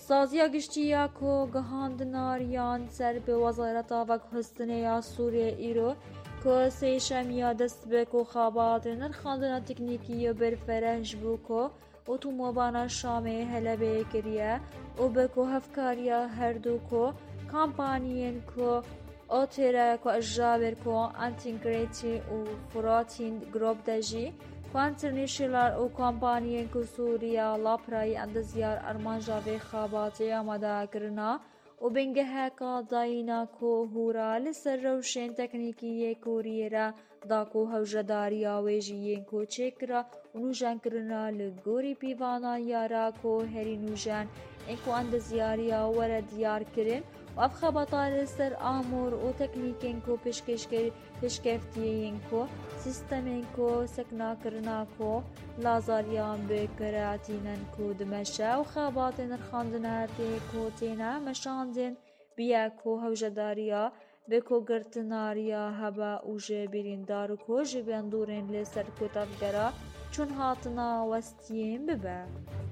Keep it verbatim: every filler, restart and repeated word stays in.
سازیا گشتیا کو گەهاندناریان سەر بە وەزارەتا vەکهستنەیا سوورێ ئیرۆ کو سێشەمیا دەست بە کو خاباتێ نرخاندنە تکنیکیە بەرفەرەنج بوو کو ئۆتۆمۆبانە شامێ هەلەبێ کریە و بە کو هەفکاریە هەردوو کو کامپانیên ku otêre ku ejaber ku Antinkreti û Fıratîn Grop de jî ku international û kompaniyên ku Sûriya Laprayê endezyar armanca vê xebatê amadekirina û bingeheka dayîna ku hûra li ser rewşên teknîkî Sûriyê re da ku hewjedariya wê jî yên ku çêkira û nûjenkirina li gorî pîvaniya re ku herî nûjen ên ku endezyariya were diyar kirin û ev xebata li ser amûr û teknîkên ku pêşkevtiyên ku sîstemên ku seknakirina ku lazariyan bêkire tînin ku dimeşe û xebatên nirxandinetê ku têne meşandin biye ku hewjedariya bê ku girtinariya hebe û ji birîndar ku ji bandorên li ser ku tevgera çûn hatina westiyên bibe.